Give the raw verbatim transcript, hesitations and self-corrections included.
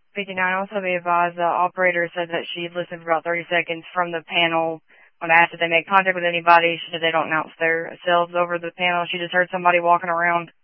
fifty-nine, also be advised the operator said that she listened for about thirty seconds from the panel. When asked if they made contact with anybody, she said they don't announce their selves over the panel. She just heard somebody walking around